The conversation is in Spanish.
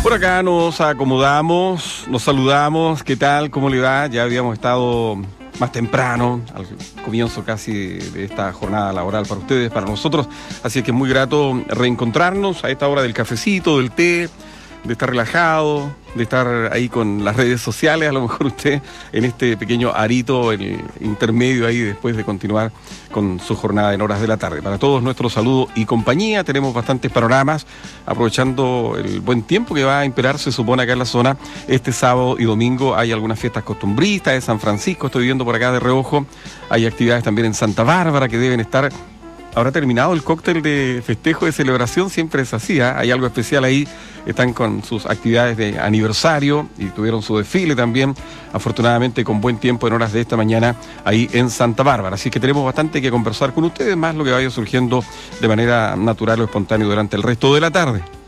Por acá nos acomodamos, nos saludamos. ¿Qué tal? ¿Cómo le va? Ya habíamos estado más temprano, al comienzo casi de esta jornada laboral para ustedes, para nosotros. Así que es muy grato reencontrarnos a esta hora del cafecito, del té, de estar relajado, de estar ahí con las redes sociales, a lo mejor usted en este pequeño arito, el intermedio ahí después de continuar con su jornada en horas de la tarde. Para todos nuestro saludo y compañía, tenemos bastantes panoramas, aprovechando el buen tiempo que va a imperar, se supone acá en la zona. Este sábado y domingo hay algunas fiestas costumbristas de San Francisco, estoy viendo por acá de reojo, hay actividades también en Santa Bárbara que deben estar. Habrá terminado el cóctel de festejo de celebración, siempre es así, ¿eh? Hay algo especial ahí, están con sus actividades de aniversario y tuvieron su desfile también, afortunadamente con buen tiempo en horas de esta mañana ahí en Santa Bárbara. Así que tenemos bastante que conversar con ustedes, más lo que vaya surgiendo de manera natural o espontánea durante el resto de la tarde.